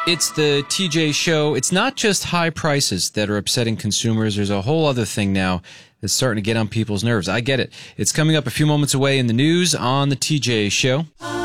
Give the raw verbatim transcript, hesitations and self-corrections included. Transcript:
It's the T J Show. It's not just high prices that are upsetting consumers. There's a whole other thing now that's starting to get on people's nerves. I get it. It's coming up a few moments away in the news on the T J Show.